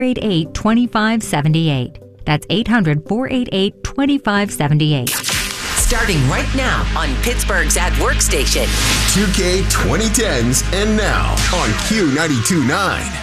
800-488-2578. That's 800-488-2578. Starting right now on Pittsburgh's At Work station. 2K 2010s and now on Q92.9.